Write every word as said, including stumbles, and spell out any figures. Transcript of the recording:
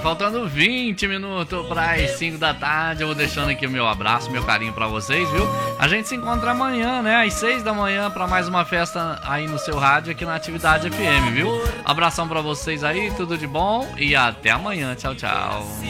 faltando vinte minutos para as cinco da tarde. Eu vou deixando aqui o meu abraço, meu carinho para vocês, viu? A gente se encontra amanhã, né? Às seis da manhã para mais uma festa aí no seu rádio, aqui na Atividade F M, viu? Abração para vocês aí, tudo de bom e até amanhã. Tchau, tchau.